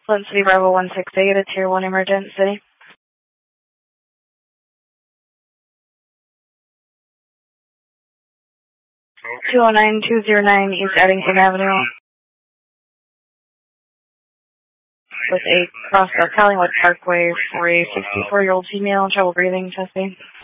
Flint City Bravo 168, a Tier 1 emergency. 209-209 East Eddington Avenue with a cross of Collingwood Parkway for a 64-year-old female, trouble breathing, testing.